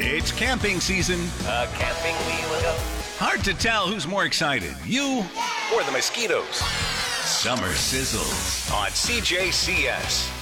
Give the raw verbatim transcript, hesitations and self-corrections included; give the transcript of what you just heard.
It's camping season. A camping we will go. Hard to tell who's more excited, you Or the mosquitoes. Summer Sizzles On C J C S.